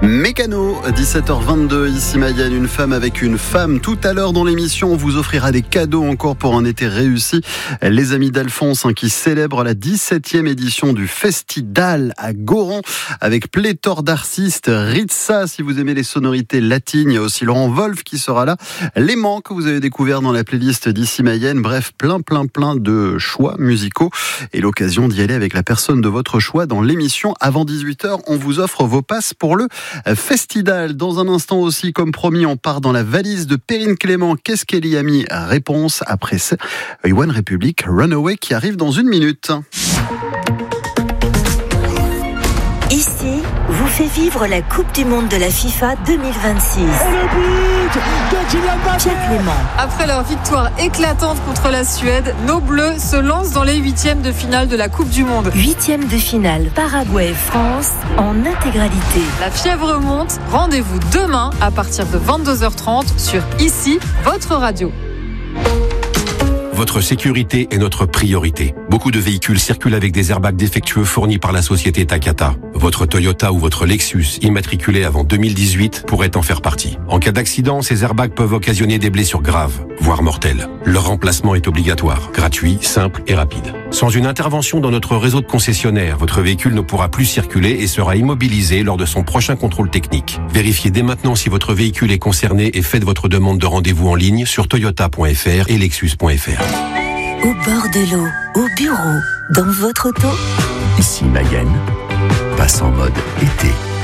Mécano, 17h22, ici Mayenne, une femme avec une femme. Tout à l'heure dans l'émission, on vous offrira des cadeaux encore pour un été réussi. Les amis d'Alphonse qui célèbrent la 17e édition du Festidal à Goron avec pléthore d'artistes. Ritza, si vous aimez les sonorités latines, il y a aussi Laurent Wolf qui sera là. L'aimant que vous avez découvert dans la playlist d'ici Mayenne. Bref, plein de choix musicaux et l'occasion d'y aller avec la personne de votre choix dans l'émission. Avant 18h, on vous offre vos passes pour le Festidal. Dans un instant aussi, comme promis, on part dans la valise de Perrine Clément. Qu'est-ce qu'elle y a mis ? Réponse après One Republic Runaway qui arrive dans une minute. Ici, vous fait vivre la Coupe du Monde de la FIFA 2026. Et le but de Kylian Mbappé. Pierre Clément. Après leur victoire éclatante contre la Suède, nos Bleus se lancent dans les huitièmes de finale de la Coupe du Monde. Huitièmes de finale, Paraguay-France en intégralité. La fièvre monte, rendez-vous demain à partir de 22h30 sur ICI, votre radio. Votre sécurité est notre priorité. Beaucoup de véhicules circulent avec des airbags défectueux fournis par la société Takata. Votre Toyota ou votre Lexus, immatriculé avant 2018, pourrait en faire partie. En cas d'accident, ces airbags peuvent occasionner des blessures graves, voire mortelles. Leur remplacement est obligatoire, gratuit, simple et rapide. Sans une intervention dans notre réseau de concessionnaires, votre véhicule ne pourra plus circuler et sera immobilisé lors de son prochain contrôle technique. Vérifiez dès maintenant si votre véhicule est concerné et faites votre demande de rendez-vous en ligne sur toyota.fr et lexus.fr. Au bord de l'eau, au bureau, dans votre auto. Ici Mayenne, passe en mode été.